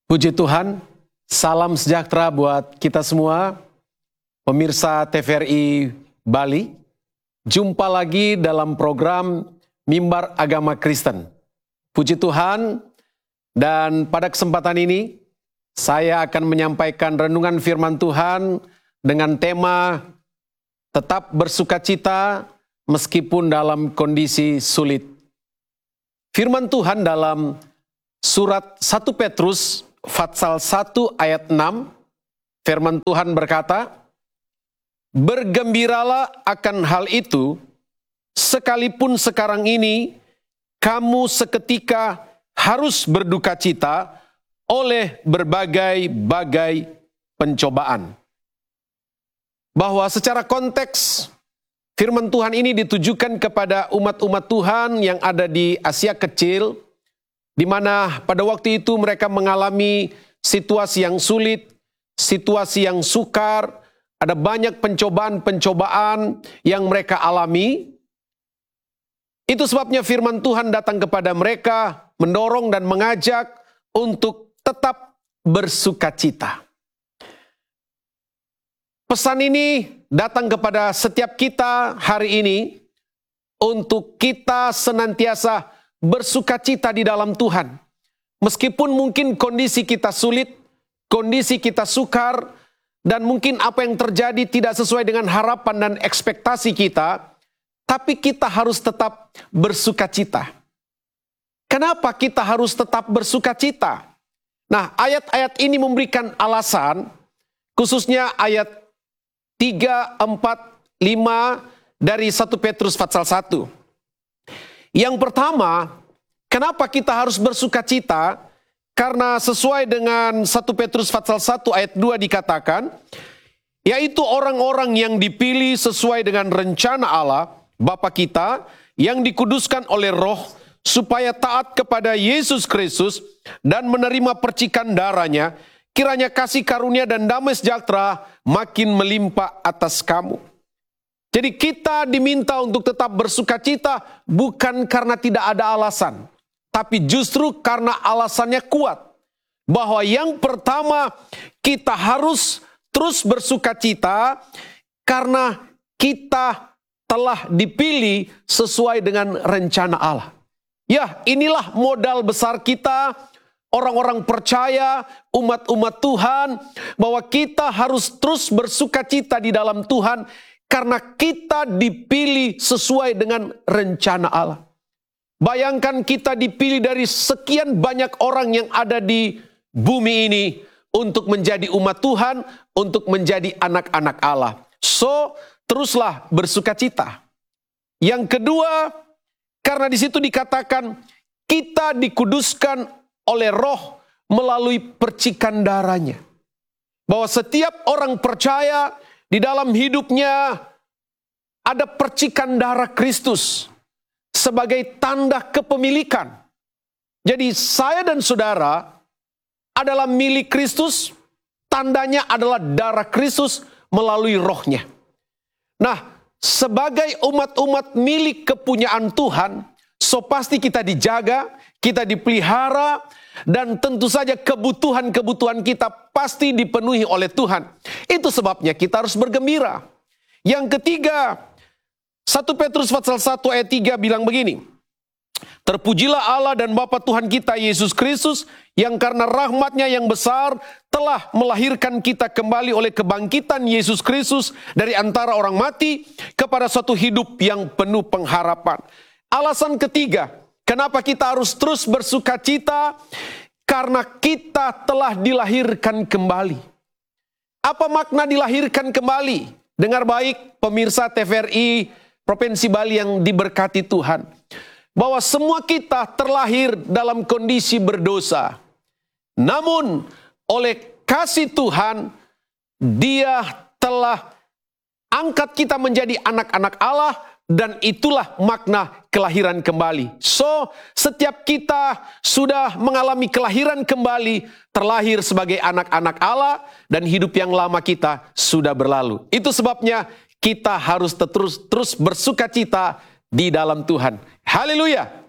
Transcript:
Puji Tuhan, salam sejahtera buat kita semua, pemirsa TVRI Bali. Jumpa lagi dalam program Mimbar Agama Kristen. Puji Tuhan, dan pada kesempatan ini, saya akan menyampaikan renungan firman Tuhan dengan tema tetap bersukacita meskipun dalam kondisi sulit. Firman Tuhan dalam surat 1 Petrus Pasal 1 ayat 6, firman Tuhan berkata, "Bergembiralah akan hal itu, sekalipun sekarang ini kamu seketika harus berduka cita oleh berbagai-bagai pencobaan." Bahwa secara konteks, firman Tuhan ini ditujukan kepada umat-umat Tuhan yang ada di Asia Kecil, di mana pada waktu itu mereka mengalami situasi yang sulit, situasi yang sukar, ada banyak pencobaan-pencobaan yang mereka alami. Itu sebabnya firman Tuhan datang kepada mereka, mendorong dan mengajak untuk tetap bersukacita. Pesan ini datang kepada setiap kita hari ini untuk kita senantiasa bersukacita di dalam Tuhan. Meskipun mungkin kondisi kita sulit, kondisi kita sukar, dan mungkin apa yang terjadi tidak sesuai dengan harapan dan ekspektasi kita, tapi kita harus tetap bersukacita. Kenapa kita harus tetap bersukacita? Nah, ayat-ayat ini memberikan alasan, khususnya ayat 3, 4, 5 dari 1 Petrus pasal 1. Yang pertama, kenapa kita harus bersukacita? Karena sesuai dengan 1 Petrus pasal 1 ayat 2 dikatakan, yaitu orang-orang yang dipilih sesuai dengan rencana Allah, Bapa kita, yang dikuduskan oleh Roh, supaya taat kepada Yesus Kristus dan menerima percikan darahnya, kiranya kasih karunia dan damai sejahtera makin melimpah atas kamu. Jadi kita diminta untuk tetap bersukacita bukan karena tidak ada alasan, tapi justru karena alasannya kuat. Bahwa yang pertama, kita harus terus bersukacita karena kita telah dipilih sesuai dengan rencana Allah. Ya, inilah modal besar kita, orang-orang percaya, umat-umat Tuhan, bahwa kita harus terus bersukacita di dalam Tuhan, karena kita dipilih sesuai dengan rencana Allah. Bayangkan kita dipilih dari sekian banyak orang yang ada di bumi ini untuk menjadi umat Tuhan, untuk menjadi anak-anak Allah. So, teruslah bersukacita. Yang kedua, karena di situ dikatakan kita dikuduskan oleh Roh melalui percikan darahnya. Bahwa setiap orang percaya di dalam hidupnya ada percikan darah Kristus sebagai tanda kepemilikan. Jadi saya dan saudara adalah milik Kristus, tandanya adalah darah Kristus melalui Rohnya. Nah, sebagai umat-umat milik kepunyaan Tuhan, so pasti kita dijaga, kita dipelihara, dan tentu saja kebutuhan-kebutuhan kita pasti dipenuhi oleh Tuhan. Itu sebabnya kita harus bergembira. Yang ketiga, 1 Petrus pasal 1 ayat 3 bilang begini, "Terpujilah Allah dan Bapa Tuhan kita Yesus Kristus, yang karena rahmat-Nya yang besar telah melahirkan kita kembali oleh kebangkitan Yesus Kristus dari antara orang mati kepada suatu hidup yang penuh pengharapan." Alasan ketiga, kenapa kita harus terus bersukacita? Karena kita telah dilahirkan kembali. Apa makna dilahirkan kembali? Dengar baik pemirsa TVRI Provinsi Bali yang diberkati Tuhan. Bahwa semua kita terlahir dalam kondisi berdosa. Namun oleh kasih Tuhan, Dia telah angkat kita menjadi anak-anak Allah, dan itulah makna kelahiran kembali. So, setiap kita sudah mengalami kelahiran kembali, terlahir sebagai anak-anak Allah, dan hidup yang lama kita sudah berlalu. Itu sebabnya kita harus terus bersukacita di dalam Tuhan. Haleluya!